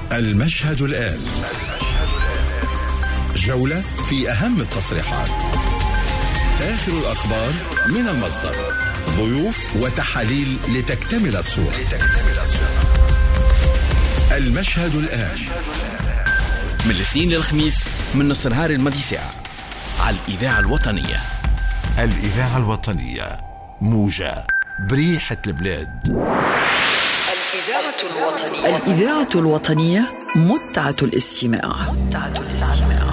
المشهد الآن، جولة في أهم التصريحات، آخر الأخبار من المصدر، ضيوف وتحاليل لتكتمل الصورة. المشهد الآن من الاثنين للخميس من نص نهار الماضي ساعة على الإذاعة الوطنية. الإذاعة الوطنية، موجة بريحة البلاد. الإذاعة الوطنية، متعة الاستماع.